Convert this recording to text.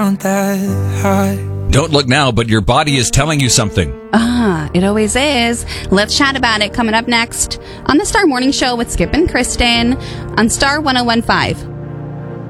that high. Don't look now, but your body is telling you something. It always is. Let's chat about it coming up next on the Star Morning Show with Skip and Kristen on Star 101.5.